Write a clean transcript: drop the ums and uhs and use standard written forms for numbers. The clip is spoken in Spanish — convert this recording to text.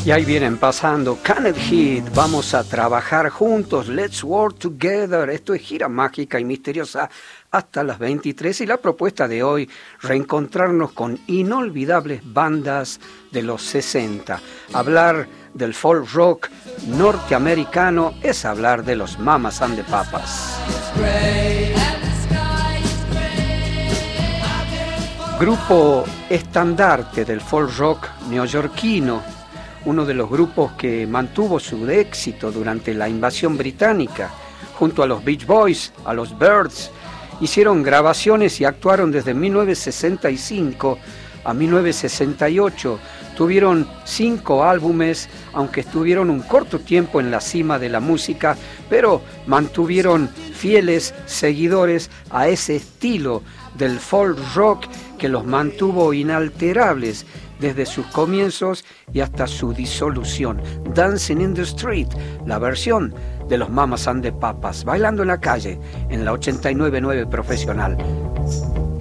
Y ahí vienen pasando Canned Heat, vamos a trabajar juntos, let's work together. Esto es gira mágica y misteriosa hasta las 23 y la propuesta de hoy, reencontrarnos con inolvidables bandas de los 60. Hablar del folk rock norteamericano es hablar de los Mamas and the Papas. Grupo estandarte del folk rock neoyorquino, uno de los grupos que mantuvo su éxito durante la invasión británica, junto a los Beach Boys, a los Byrds, hicieron grabaciones y actuaron desde 1965 a 1968. Tuvieron 5 álbumes, aunque estuvieron un corto tiempo en la cima de la música, pero mantuvieron fieles seguidores a ese estilo del folk rock que los mantuvo inalterables desde sus comienzos y hasta su disolución. Dancing in the Street, la versión de los Mamas and the Papas, bailando en la calle, en la 89.9 Profesional.